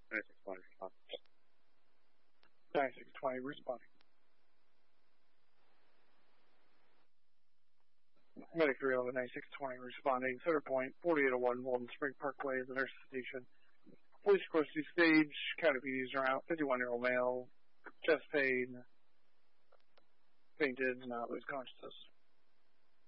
9620 responding. 9620 responding. Medic 311 9620 responding. Center point 4801 Walden Spring Parkway, the nurse station. Police close to stage. County PDs are out. 51-year-old male. Chest pain. Fainted. Not lose consciousness.